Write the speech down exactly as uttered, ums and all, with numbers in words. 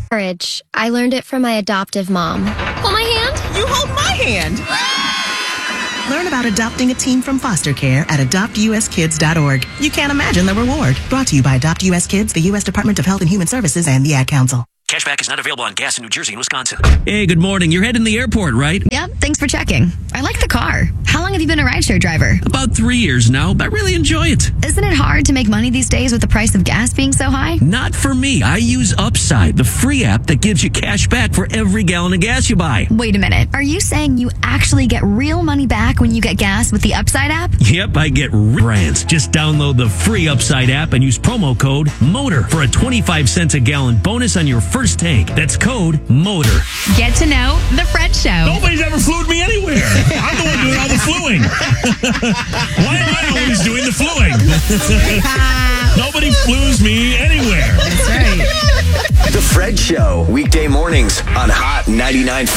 Courage. I learned it from my adoptive mom. Hold my hand. You hold my hand. Learn about adopting a teen from foster care at adopt u s kids dot org. You can't imagine the reward. Brought to you by Adopt U S Kids, the U S Department of Health and Human Services, and the Ad Council. Cashback is not available on gas in New Jersey and Wisconsin. Hey, good morning. You're heading to the airport, right? Yep, thanks for checking. I like the car. How long have you been a rideshare driver? About three years now, but I really enjoy it. Isn't it hard to make money these days with the price of gas being so high? Not for me. I use Upside, the free app that gives you cash back for every gallon of gas you buy. Wait a minute. Are you saying you actually get real money back when you get gas with the Upside app? Yep, I get brands. Just download the free Upside app and use promo code MOTOR for a twenty-five cents a gallon bonus on your first tank. That's code MOTOR. Get to know The Fred Show. Nobody's ever flued me anywhere. I'm the one doing all the fluing. Why am I always doing the fluing? Nobody flues me anywhere. That's right. The Fred Show, weekday mornings on Hot ninety-nine.